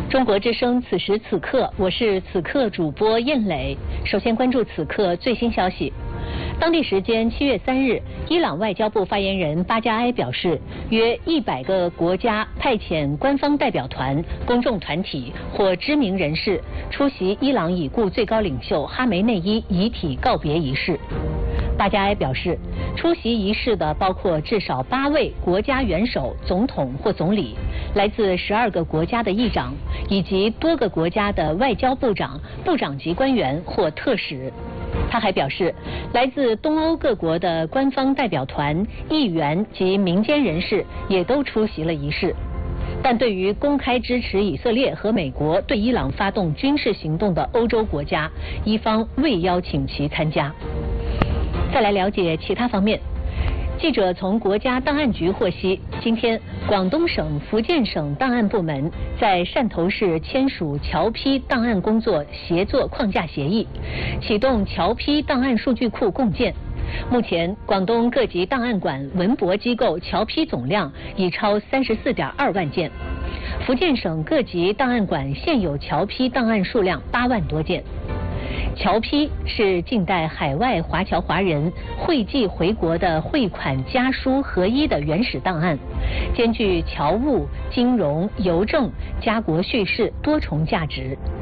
中国之声此时此刻，我是此刻主播燕磊。首先关注此刻最新消息。当地时间7月3日，伊朗外交部发言人巴加埃表示，约100个国家派遣官方代表团、公众团体或知名人士出席伊朗已故最高领袖哈梅内伊遗体告别仪式。巴加埃表示，出席仪式的包括至少8位国家元首、总统或总理，来自12个国家的议长，以及多个国家的外交部长、部长级官员或特使。他还表示，来自东欧各国的官方代表团、议员及民间人士也都出席了仪式。但对于公开支持以色列和美国对伊朗发动军事行动的欧洲国家，伊方未邀请其参加。再来了解其他方面。记者从国家档案局获悉，今天广东省、福建省档案部门在汕头市签署侨批档案工作协作框架协议，启动侨批档案数据库共建。目前，广东各级档案馆、文博机构侨批总量已超34.2万件，福建省各级档案馆现有侨批档案数量8万多件。侨批是近代海外华侨华人汇寄回国的汇款家书合一的原始档案，兼具侨务、金融、邮政、家国叙事多重价值。